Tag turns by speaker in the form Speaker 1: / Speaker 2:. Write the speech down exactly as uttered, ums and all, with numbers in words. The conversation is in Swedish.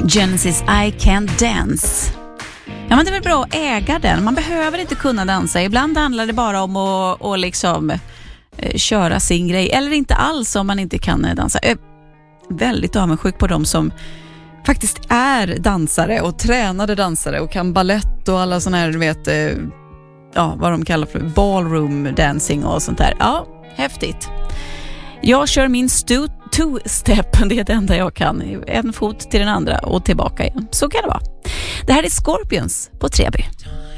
Speaker 1: Genesis I Can't Dance. Ja, men det är väl bra att äga den. Man behöver inte kunna dansa. Ibland handlar det bara om att, att liksom, eh, köra sin grej. Eller inte alls om man inte kan eh, dansa. Jag är väldigt avundsjuk på dem som faktiskt är dansare och tränade dansare och kan ballett och alla såna här, du vet, eh, ja, vad de kallar för ballroom dancing och sånt där. Ja, häftigt. Jag kör min stu- two-step, det är det enda jag kan. En fot till den andra och tillbaka igen. Så kan det vara. Det här är Scorpions på Treby.